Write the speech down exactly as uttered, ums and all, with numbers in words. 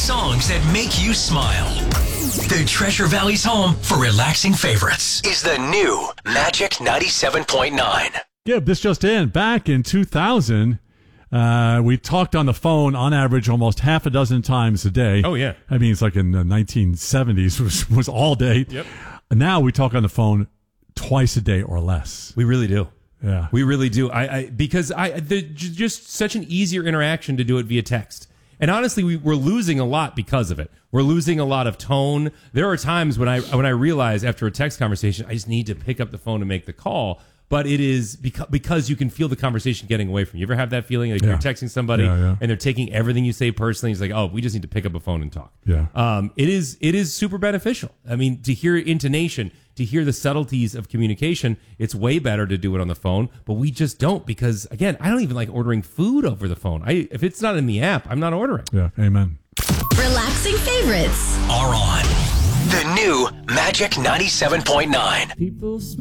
songs that make you smile. The Treasure Valley's home for relaxing favorites is the new Magic ninety-seven point nine. Yeah, this just in. Back in two thousand, uh, we talked on the phone on average almost half a dozen times a day. Oh, yeah. I mean, it's like in the nineteen seventies was, was all day. Yep. Now we talk on the phone twice a day or less. We really do. Yeah. We really do. I, I because I the, just such an easier interaction to do it via text. And honestly, we, we're losing a lot because of it. We're losing a lot of tone. There are times when I when I realize after a text conversation, I just need to pick up the phone and make the call. But it is because, because you can feel the conversation getting away from you. You ever have that feeling? Like Yeah. you're texting somebody Yeah, yeah. and they're taking everything you say personally. It's like, oh, we just need to pick up a phone and talk. Yeah. Um, it is it is super beneficial. I mean, to hear intonation, to hear the subtleties of communication, it's way better to do it on the phone. But we just don't because, again, I don't even like ordering food over the phone. I If it's not in the app, I'm not ordering. Yeah, amen. Relaxing favorites Are on the new Magic ninety-seven point nine. People